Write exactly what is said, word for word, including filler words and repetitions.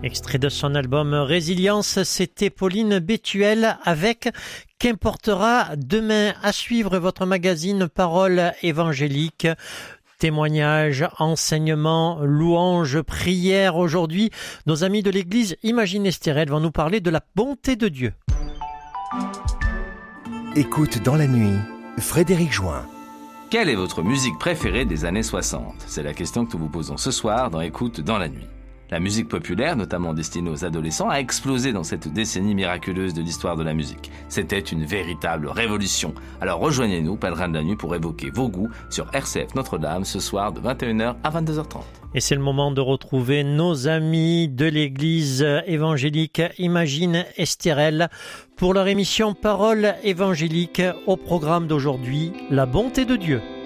Extrait de son album Résilience, c'était Pauline Bétuel avec Qu'importera demain. À suivre votre magazine Parole évangélique. Témoignages, enseignements, louanges, prières. Aujourd'hui, nos amis de l'église Imagine Estérel vont nous parler de la bonté de Dieu. Écoute dans la nuit, Frédéric Join. Quelle est votre musique préférée des années soixante ? C'est la question que nous vous posons ce soir dans Écoute dans la nuit. La musique populaire, notamment destinée aux adolescents, a explosé dans cette décennie miraculeuse de l'histoire de la musique. C'était une véritable révolution. Alors rejoignez-nous, pèlerins de la nuit, pour évoquer vos goûts sur R C F Notre-Dame ce soir de vingt et une heures à vingt-deux heures trente. Et c'est le moment de retrouver nos amis de l'église évangélique Imagine Estérel pour leur émission Parole évangélique. Au programme d'aujourd'hui, la bonté de Dieu.